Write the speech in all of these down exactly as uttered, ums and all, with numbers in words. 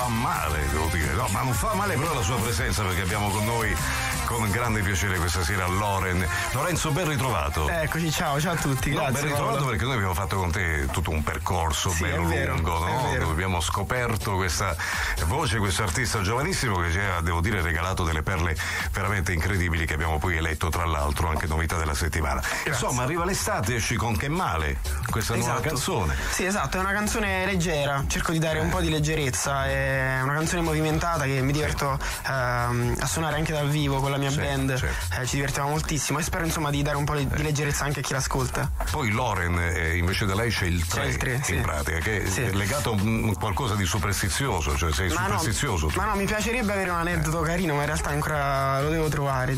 fa male, devo dire, no, ma non fa male però la sua presenza, perché abbiamo con noi con grande piacere questa sera Loren. Lorenzo, ben ritrovato. Eccoci, ciao, ciao a tutti, grazie. No, ben ritrovato Paolo. Perché noi abbiamo fatto con te tutto un percorso sì, bello vero, lungo, no? Dove abbiamo scoperto questa voce, questo artista giovanissimo che ci ha, devo dire, regalato delle perle veramente incredibili che abbiamo poi eletto, tra l'altro, anche novità della settimana. Grazie. Insomma, arriva l'estate, esci con Che Male, questa esatto. nuova canzone. Sì, esatto, è una canzone leggera, cerco di dare un po' di leggerezza, è una canzone movimentata che mi diverto ehm, a suonare anche dal vivo con la mia sì, band, sì. Eh, ci divertiamo moltissimo e spero insomma di dare un po' di leggerezza anche a chi l'ascolta. Poi Loren, eh, invece da lei c'è il tre, c'è il tre in sì. pratica, che sì. è legato a un, qualcosa di superstizioso, cioè sei ma superstizioso. No, tu. ma no, mi piacerebbe avere un aneddoto eh. carino, ma in realtà ancora lo devo trovare.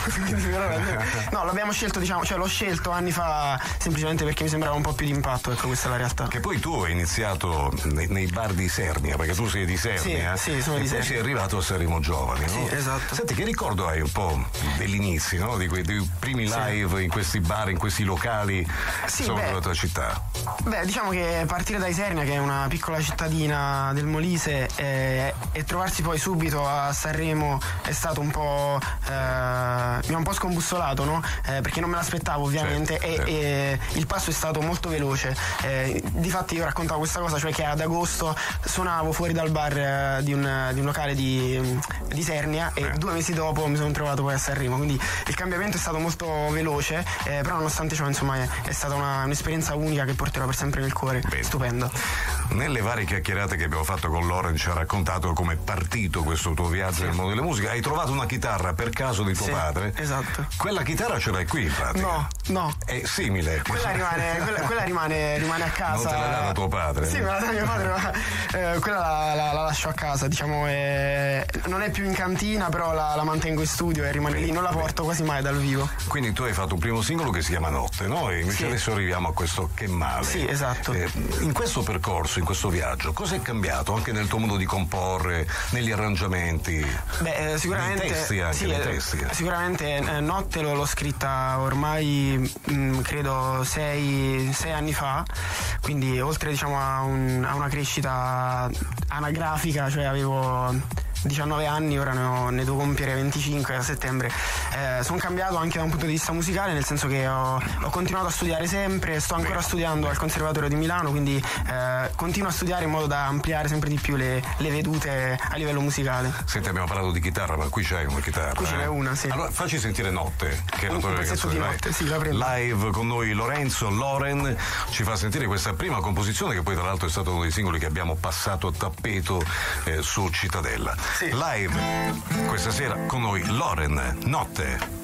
No, l'abbiamo scelto, diciamo, cioè l'ho scelto anni fa semplicemente perché mi sembrava un po' più di impatto, ecco, questa è la realtà. Che poi tu hai iniziato nei, nei bar di Isernia, perché tu sei di Isernia, sì, sì, sono e di poi Isernia. sei arrivato a Sanremo Giovani, no? Sì, esatto. Senti, che ricordo hai un po' degli inizi, no? Di quei dei primi live sì. in questi bar, in questi locali sì, sopra beh, la tua città? Beh, diciamo che partire da Isernia, che è una piccola cittadina del Molise, eh, e trovarsi poi subito a Sanremo è stato un po' eh, mi ha un po' scombussolato, no? Eh, perché non me l'aspettavo ovviamente, certo, e, certo. e il passo è stato molto veloce. Eh, difatti io raccontavo questa cosa, cioè che ad agosto suonavo fuori dal bar eh, di, un, di un locale di, di Isernia e eh. due mesi dopo mi sono trovato poi a Sanremo, quindi il cambiamento è stato molto veloce, eh, però nonostante ciò insomma è, è stata una, un'esperienza unica che porterò per sempre nel cuore. Bene. Stupenda. Nelle varie chiacchierate che abbiamo fatto con Loren ci ha raccontato come è partito questo tuo viaggio sì. nel mondo della musica. Hai trovato una chitarra per caso di tuo sì, padre? Esatto. Quella chitarra ce l'hai qui in pratica? No, no. È simile. Quella rimane, quella, quella rimane, rimane a casa. Non te la dà tuo padre? Sì, me la dà mio padre, ma eh, quella la, la, la lascio a casa, diciamo, è, non è più in cantina, però la, la mantengo in studio e rimane bene, lì, non la porto bene. quasi mai dal vivo. Quindi tu hai fatto un primo singolo che si chiama Notte, no? E invece sì. adesso arriviamo a questo Che Male. Sì, esatto. Eh, in questo percorso, in questo viaggio, cosa è cambiato anche nel tuo modo di comporre, negli arrangiamenti? Beh, eh, sicuramente. Nei testi anche, sì, nei testi. Sicuramente eh, Notte l'ho, l'ho scritta ormai mh, credo sei, sei anni fa, quindi oltre diciamo a, un, a una crescita anagrafica, cioè avevo diciannove anni, ora ne, ho, ne devo compiere venticinque a settembre. Eh, sono cambiato anche da un punto di vista musicale, nel senso che ho, ho continuato a studiare sempre, sto ancora Beh. studiando al Conservatorio di Milano, quindi eh, continuo a studiare in modo da ampliare sempre di più le, le vedute a livello musicale. Senti, abbiamo parlato di chitarra, ma qui c'hai una chitarra. Qui ce n'è eh? una, sì. Allora facci sentire Notte, che è la tua canzone. Di Notte, sì, la prendo. Live con noi Lorenzo, Loren ci fa sentire questa prima composizione che poi tra l'altro è stato uno dei singoli che abbiamo passato a tappeto eh, su Cittadella. Sì. Live questa sera con noi Loren, Notte.